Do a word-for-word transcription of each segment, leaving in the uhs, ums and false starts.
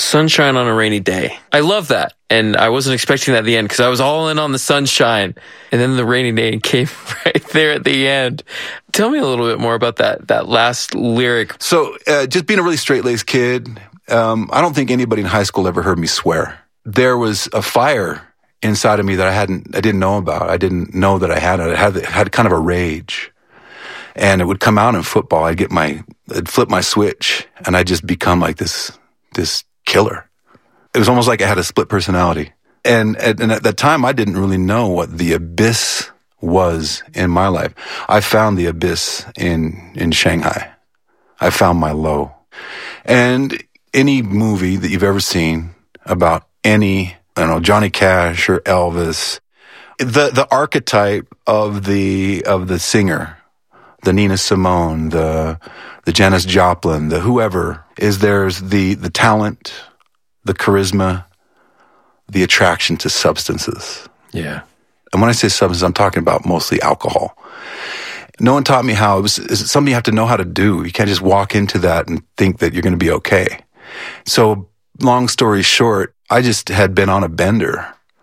Sunshine on a Rainy Day. I love that. And I wasn't expecting that at the end because I was all in on the sunshine. And then the rainy day came right there at the end. Tell me a little bit more about that, that last lyric. So uh, just being a really straight-laced kid, um, I don't think anybody in high school ever heard me swear. There was a fire inside of me that I hadn't, I didn't know about. I didn't know that I had it. I had, had kind of a rage. And it would come out in football. I'd get my, I'd flip my switch and I'd just become like this, this killer. It was almost like I had a split personality. And, and at that time, I didn't really know what the abyss was in my life. I found the abyss in, in Shanghai. I found my low. And any movie that you've ever seen about any, I don't know, Johnny Cash or Elvis, the, the archetype of the, of the singer, the Nina Simone, the, the Janis Joplin, the whoever, is there's the, the talent, the charisma, the attraction to substances. Yeah. And when I say substance, I'm talking about mostly alcohol. No one taught me how. It was it's something you have to know how to do. You can't just walk into that and think that you're going to be okay. So long story short, I just had been on a bender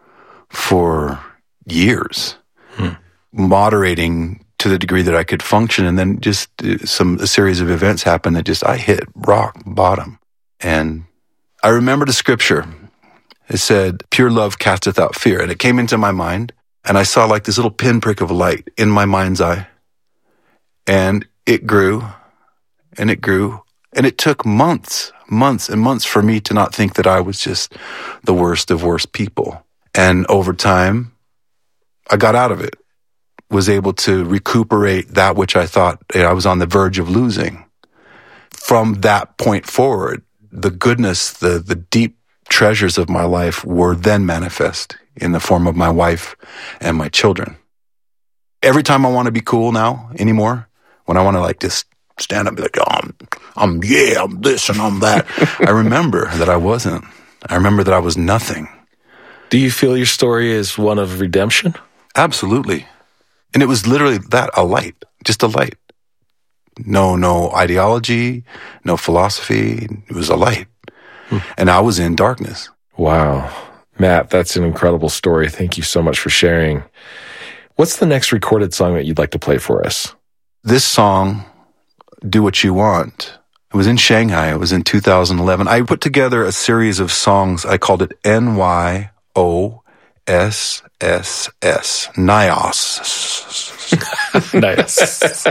for years, hmm. moderating to the degree that I could function. And then just some, a series of events happened that just, I hit rock bottom. And I remembered a scripture. It said, pure love casteth out fear. And it came into my mind, and I saw like this little pinprick of light in my mind's eye. And it grew, and it grew, and it took months, months and months for me to not think that I was just the worst of worst people. And over time, I got out of it, was able to recuperate that which I thought I was on the verge of losing. From that point forward, the goodness, the, the deep treasures of my life were then manifest in the form of my wife and my children. Every time I want to be cool now anymore, when I want to like just stand up and be like, oh, I'm, I'm, yeah, I'm this and I'm that, I remember that I wasn't. I remember that I was nothing. Do you feel your story is one of redemption? Absolutely. And it was literally that, a light, just a light. No, no ideology, no philosophy. It was a light. Hmm. And I was in darkness. Wow. Matt, that's an incredible story. Thank you so much for sharing. What's the next recorded song that you'd like to play for us? This song, Do What You Want, it was in Shanghai. It was in two thousand eleven. I put together a series of songs. I called it N Y O S S S. Nios. Nice.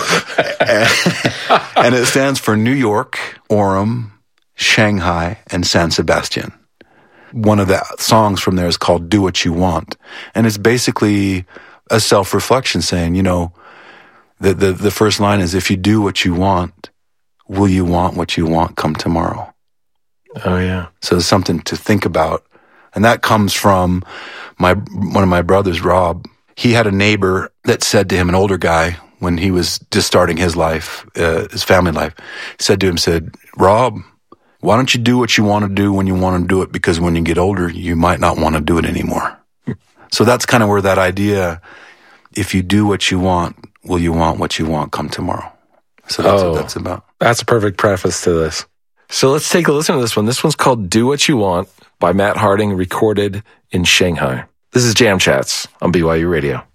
and, and it stands for New York, Orem, Shanghai, and San Sebastian. One of the songs from there is called Do What You Want. And it's basically a self-reflection saying, you know, the, the, the first line is, if you do what you want, will you want what you want come tomorrow? Oh, yeah. So it's something to think about. And that comes from my one of my brothers, Rob. He had a neighbor that said to him, an older guy, when he was just starting his life, uh, his family life, said to him, said, Rob, why don't you do what you want to do when you want to do it? Because when you get older, you might not want to do it anymore. So that's kind of where that idea, if you do what you want, will you want what you want come tomorrow? So that's oh, what that's about. That's a perfect preface to this. So let's take a listen to this one. This one's called Do What You Want by Matt Harding, recorded in Shanghai. This is Jam Chats on B Y U Radio.